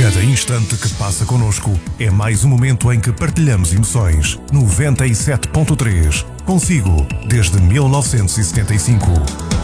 Cada instante que passa connosco é mais um momento em que partilhamos emoções. 97.3. Consigo, desde 1975.